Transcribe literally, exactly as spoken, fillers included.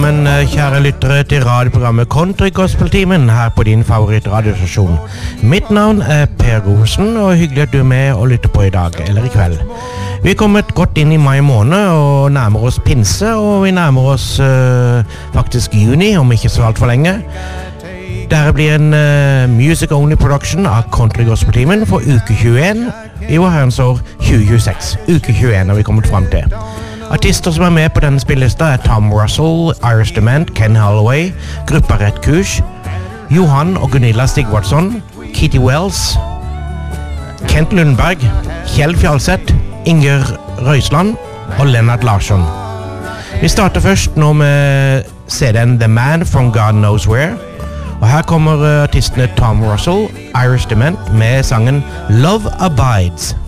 velkommen kjære lyttere til radioprogrammet Country Gospel-timen her på din favorittradiostasjon. Mitt navn er Per Rosen, og hyggelig at du er med og lytter på i dag, eller i kveld. Vi er kommet godt inn i mai måned og nærmer oss pinse, og vi nærmer oss uh, faktisk juni, om ikke så alt for lenge. Dette blir en uh, music-only production av Country Gospel-timen for uke tjueen i vår herrens år tjue tjueseks. Uke tjueen har vi kommet frem til. Artister som er med på denne spillelista er Tom Russell, Iris Dement, Ken Holloway, Gruppa Rett Kurs, Johan og Gunilla Stigvardsson, Kitty Wells, Kent Lundberg, Kjell Fjalseth, Inger Røisland og Lennart Larsson. Vi starter først nå med C D-en The Man From God Knows Where, og her kommer artistene Tom Russell, Iris Dement med sangen Love Abides.